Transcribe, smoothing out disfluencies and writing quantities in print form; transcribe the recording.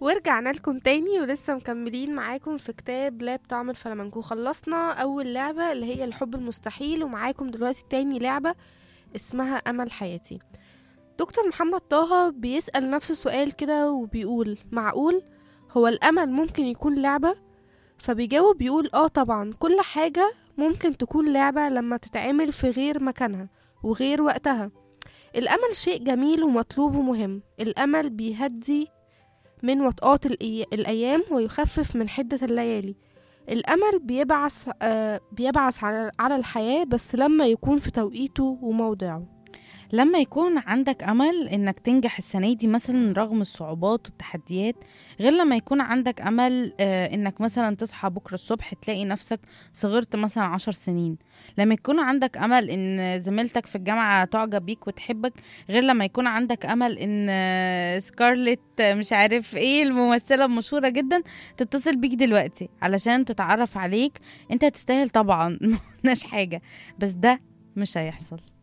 ورجعنا لكم تاني ولسه مكملين معاكم في كتاب لاب طعم الفلامنكو. خلصنا أول لعبة اللي هي الحب المستحيل، ومعاكم دلوقتي تاني لعبة اسمها أمل حياتي. دكتور محمد طه بيسأل نفسه سؤال كده وبيقول: معقول هو الأمل ممكن يكون لعبة؟ فبيجاوب بيقول طبعا، كل حاجة ممكن تكون لعبة لما تتعمل في غير مكانها وغير وقتها. الأمل شيء جميل ومطلوب ومهم. الأمل بيهدي من وطئات الأيام ويخفف من حدة الليالي. الأمل بيبعث على الحياة، بس لما يكون في توقيته وموضعه. لما يكون عندك أمل إنك تنجح السنة دي مثلا رغم الصعوبات والتحديات، غير لما يكون عندك أمل إنك مثلا تصحى بكرة الصبح تلاقي نفسك صغرت مثلا 10 سنين. لما يكون عندك أمل إن زميلتك في الجامعة تعجب بيك وتحبك، غير لما يكون عندك أمل إن سكارلت مش عارف ايه الممثلة المشهورة جدا تتصل بيك دلوقتي علشان تتعرف عليك. انت تستاهل طبعا، مقلناش حاجة، بس ده مش هيحصل.